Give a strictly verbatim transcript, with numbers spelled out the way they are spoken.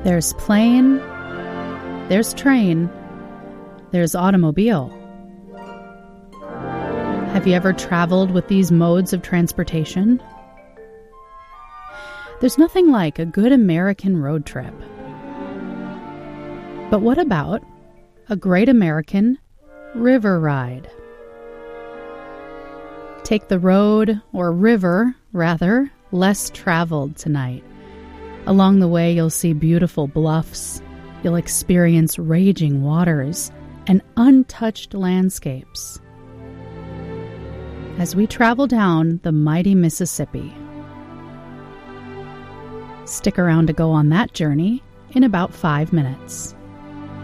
There's plane, there's train, there's automobile. Have you ever traveled with these modes of transportation? There's nothing like a good American road trip. But what about a great American river ride? Take the road, or river, rather, less traveled tonight. Along the way, you'll see beautiful bluffs. You'll experience raging waters and untouched landscapes. As we travel down the mighty Mississippi. Stick around to go on that journey in about five minutes.